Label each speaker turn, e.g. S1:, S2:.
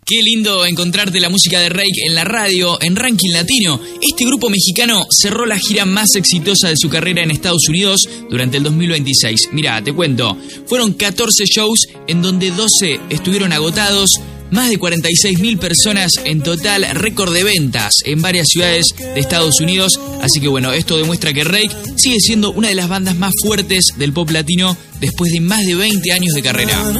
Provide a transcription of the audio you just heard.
S1: Qué lindo encontrarte la música de Reik en la radio, en Ranking Latino. Este grupo mexicano cerró la gira más exitosa de su carrera en Estados Unidos durante el 2026. Mirá, te cuento, fueron 14 shows en donde 12 estuvieron agotados, más de 46.000 personas en total, récord de ventas en varias ciudades de Estados Unidos. Así que bueno, esto demuestra que Reik sigue siendo una de las bandas más fuertes del pop latino después de más de 20 años de carrera.